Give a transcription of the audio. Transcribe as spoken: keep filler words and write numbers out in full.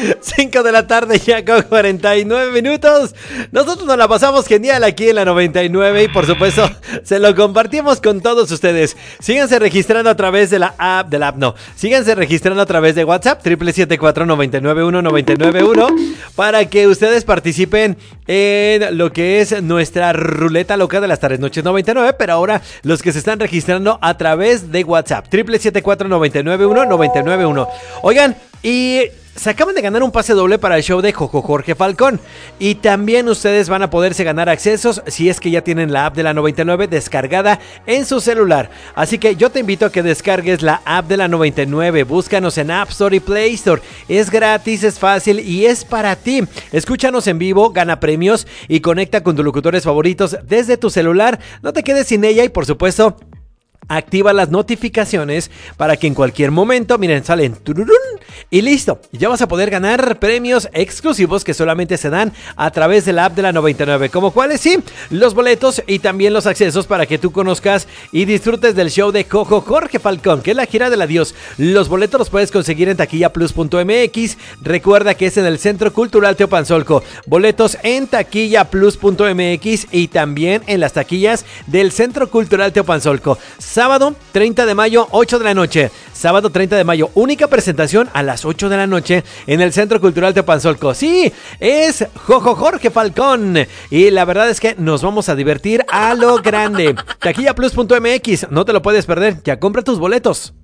cinco de la tarde ya con cuarenta y nueve minutos. Nosotros nos la pasamos genial aquí en la noventa y nueve y por supuesto se lo compartimos con todos ustedes. Síganse registrando a través de la app, de la app no, síganse registrando a través de WhatsApp siete siete cuatro, nueve nueve uno, nueve nueve uno para que ustedes participen en lo que es nuestra ruleta loca de las tardes noches noventa y nueve, pero ahora los que se están registrando a través de WhatsApp siete siete cuatro, nueve nueve uno, nueve nueve uno. Oigan, y se acaban de ganar un pase doble para el show de Jojo Jorge Falcón. Y también ustedes van a poderse ganar accesos si es que ya tienen la app de la noventa y nueve descargada en su celular. Así que yo te invito a que descargues la app de la noventa y nueve. Búscanos en App Store y Play Store. Es gratis, es fácil y es para ti. Escúchanos en vivo, gana premios y conecta con tus locutores favoritos desde tu celular. No te quedes sin ella y por supuesto activa las notificaciones para que en cualquier momento, miren, salen tururún, y listo, ya vas a poder ganar premios exclusivos que solamente se dan a través de la app de la noventa y nueve, como cuáles, sí, los boletos y también los accesos para que tú conozcas y disfrutes del show de Jojo Jorge Falcón, que es la gira del adiós. Los boletos los puedes conseguir en taquilla plus punto m x, recuerda que es en el Centro Cultural Teopanzolco, boletos en taquilla plus punto m x y también en las taquillas del Centro Cultural Teopanzolco. Sábado treinta de mayo, ocho de la noche. Sábado treinta de mayo, única presentación a las ocho de la noche en el Centro Cultural Teopanzolco. Sí, es Jojo Jorge Falcón. Y la verdad es que nos vamos a divertir a lo grande. taquilla plus punto m x, no te lo puedes perder. Ya compra tus boletos.